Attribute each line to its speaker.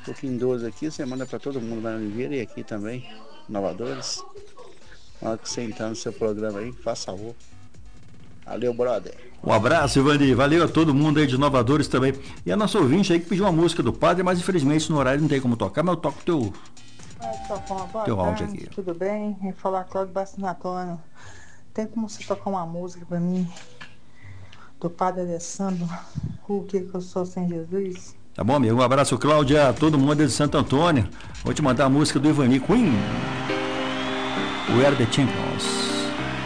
Speaker 1: Tô aqui em 12 aqui, você manda pra todo mundo lá na Oliveira e aqui também, Inovadores. Na hora que você entrar no seu programa aí, faça favor. Valeu, brother.
Speaker 2: Um abraço, Ivani. Valeu a todo mundo aí de Inovadores também. E a nossa ouvinte aí que pediu uma música do padre, mas infelizmente no horário não tem como tocar, mas eu toco teu áudio aqui.
Speaker 3: Tudo bem? Vem falar Cláudio Bastinatório. Tem como você tocar uma música pra mim do Padre Alessandro? O que eu sou sem Jesus?
Speaker 2: Tá bom, amigo? Um abraço, Cláudia, a todo mundo de Santo Antônio. Vou te mandar a música do Ivani Queen. We Are The Champions.